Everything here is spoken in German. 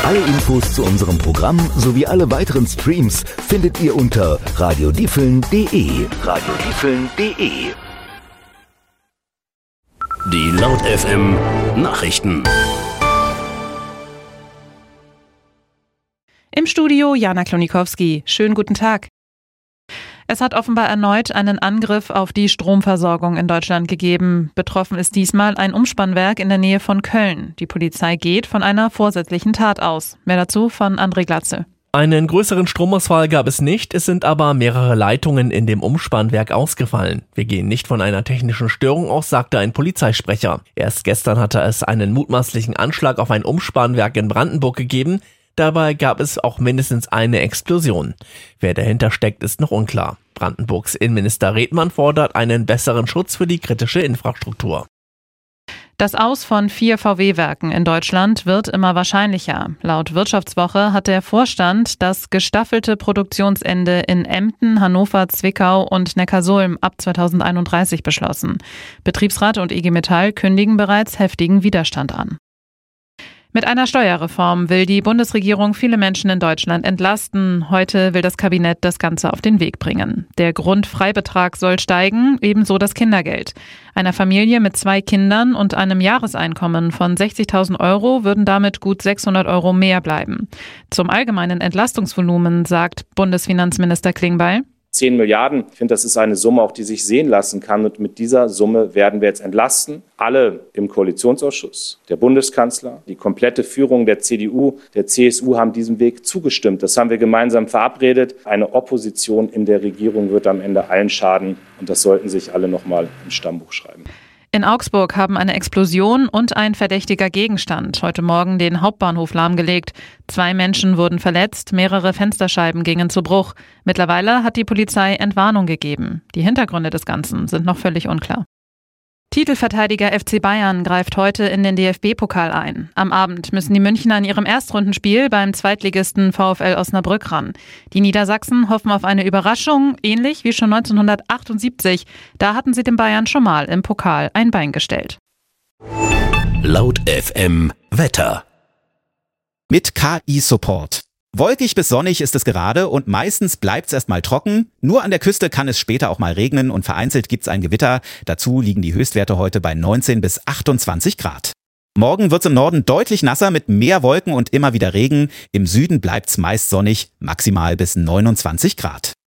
Alle Infos zu unserem Programm sowie alle weiteren Streams findet ihr unter radiodiefeln.de. radiodiefeln.de. Die Laut FM Nachrichten. Im Studio Jana Klonikowski. Schönen guten Tag. Es hat offenbar erneut einen Angriff auf die Stromversorgung in Deutschland gegeben. Betroffen ist diesmal ein Umspannwerk in der Nähe von Köln. Die Polizei geht von einer vorsätzlichen Tat aus. Mehr dazu von André Glatze. Einen größeren Stromausfall gab es nicht, es sind aber mehrere Leitungen in dem Umspannwerk ausgefallen. Wir gehen nicht von einer technischen Störung aus, sagte ein Polizeisprecher. Erst gestern hatte es einen mutmaßlichen Anschlag auf ein Umspannwerk in Brandenburg gegeben. Dabei gab es auch mindestens eine Explosion. Wer dahinter steckt, ist noch unklar. Brandenburgs Innenminister Redmann fordert einen besseren Schutz für die kritische Infrastruktur. Das Aus von 4 VW-Werken in Deutschland wird immer wahrscheinlicher. Laut Wirtschaftswoche hat der Vorstand das gestaffelte Produktionsende in Emden, Hannover, Zwickau und Neckarsulm ab 2031 beschlossen. Betriebsrat und IG Metall kündigen bereits heftigen Widerstand an. Mit einer Steuerreform will die Bundesregierung viele Menschen in Deutschland entlasten. Heute will das Kabinett das Ganze auf den Weg bringen. Der Grundfreibetrag soll steigen, ebenso das Kindergeld. Einer Familie mit 2 Kindern und einem Jahreseinkommen von 60.000 Euro würden damit gut 600 Euro mehr bleiben. Zum allgemeinen Entlastungsvolumen sagt Bundesfinanzminister Klingbeil: 10 Milliarden, ich finde, das ist eine Summe, auch die sich sehen lassen kann. Und mit dieser Summe werden wir jetzt entlasten. Alle im Koalitionsausschuss, der Bundeskanzler, die komplette Führung der CDU, der CSU haben diesem Weg zugestimmt. Das haben wir gemeinsam verabredet. Eine Opposition in der Regierung wird am Ende allen schaden. Und das sollten sich alle nochmal im Stammbuch schreiben. In Augsburg haben eine Explosion und ein verdächtiger Gegenstand heute Morgen den Hauptbahnhof lahmgelegt. 2 Menschen wurden verletzt, mehrere Fensterscheiben gingen zu Bruch. Mittlerweile hat die Polizei Entwarnung gegeben. Die Hintergründe des Ganzen sind noch völlig unklar. Titelverteidiger FC Bayern greift heute in den DFB-Pokal ein. Am Abend müssen die Münchner in ihrem Erstrundenspiel beim Zweitligisten VfL Osnabrück ran. Die Niedersachsen hoffen auf eine Überraschung, ähnlich wie schon 1978. Da hatten sie den Bayern schon mal im Pokal ein Bein gestellt. Laut FM Wetter. Mit KI-Support. Wolkig bis sonnig ist es gerade und meistens bleibt es erstmal trocken. Nur an der Küste kann es später auch mal regnen und vereinzelt gibt es ein Gewitter. Dazu liegen die Höchstwerte heute bei 19 bis 28 Grad. Morgen wird es im Norden deutlich nasser mit mehr Wolken und immer wieder Regen. Im Süden bleibt es meist sonnig, maximal bis 29 Grad.